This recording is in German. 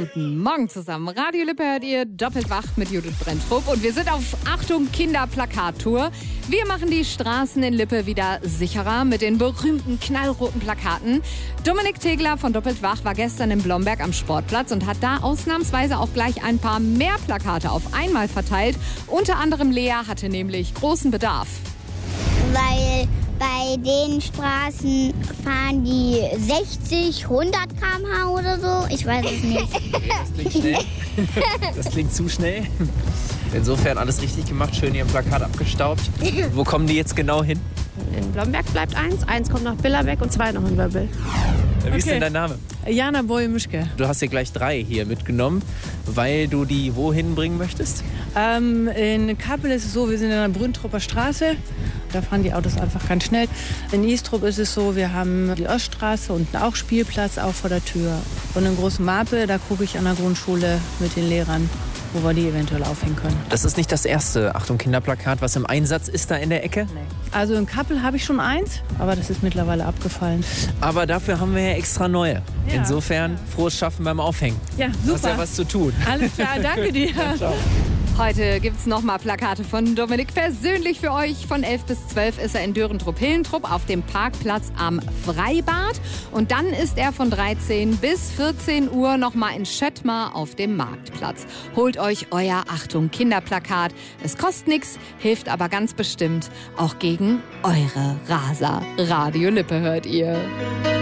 Guten Morgen zusammen. Radio Lippe hört ihr doppelt wach mit Judith Brenntrup. Und wir sind auf Achtung Kinderplakattour. Wir machen die Straßen in Lippe wieder sicherer mit den berühmten knallroten Plakaten. Dominik Tegler von Doppelt wach war gestern in Blomberg am Sportplatz und hat da ausnahmsweise auch gleich ein paar mehr Plakate auf einmal verteilt. Unter anderem Lea hatte nämlich großen Bedarf. Weil bei den Straßen fahren die 60, 100 km/h oder so. Ich weiß es nicht. Das klingt schnell. Das klingt zu schnell. Insofern alles richtig gemacht, schön hier im Plakat abgestaubt. Wo kommen die jetzt genau hin? In Blomberg bleibt eins kommt nach Billerbeck und 2 noch in Wöbbel. Wie ist denn dein Name? Jana Boje-Mischke. Du hast hier gleich 3 hier mitgenommen, weil du die wohin bringen möchtest? In Kappel ist es so, wir sind in der Brünntrupper Straße. Da fahren die Autos einfach ganz schnell. In Istrup ist es so, wir haben die Oststraße und auch Spielplatz auch vor der Tür. Und in Großen Marpe, da gucke ich an der Grundschule mit den Lehrern, wo wir die eventuell aufhängen können. Das ist nicht das erste Achtung Kinderplakat, was im Einsatz ist da in der Ecke. Nee. Also in Kappel habe ich schon eins, aber das ist mittlerweile abgefallen. Aber dafür haben wir ja extra neue. Ja. Insofern frohes Schaffen beim Aufhängen. Ja, Du hast super. ja was zu tun. Alles klar, danke dir. Ciao. Heute gibt's nochmal Plakate von Dominik persönlich für euch. Von 11 bis 12 ist er in Dörentrup-Hillentrup auf dem Parkplatz am Freibad. Und dann ist er von 13 bis 14 Uhr nochmal in Schöttmar auf dem Marktplatz. Holt euch euer Achtung Kinderplakat. Es kostet nichts, hilft aber ganz bestimmt auch gegen eure Raser. Radio Lippe hört ihr.